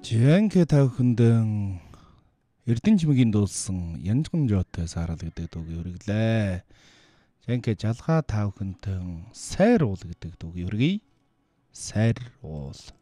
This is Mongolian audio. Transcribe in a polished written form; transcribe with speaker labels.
Speaker 1: Жэнхэ тавхандэн Эрдэнэчмгийн дуулсан Янжган жоотой саарал гэдэг дууг өргөлээ. Жэнхэ жалгаа тавхантэн сайр уул гэдэг дууг өргөе. Сайр уул.